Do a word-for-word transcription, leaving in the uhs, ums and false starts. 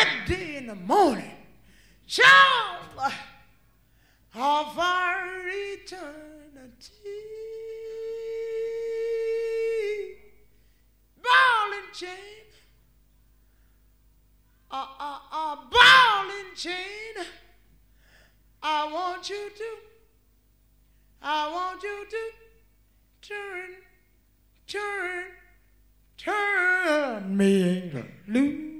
that day in the morning, child of our eternity, ball and chain, a, a, a ball and chain. I want you to, I want you to turn, turn, turn me loose.